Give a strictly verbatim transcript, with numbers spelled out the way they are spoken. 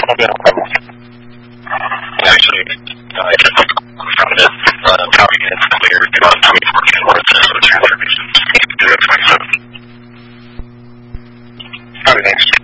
Actually, uh, I just from this, uh, probably it's clear about twenty-four kilowatts of transformation. Do it twenty-seven. Probably next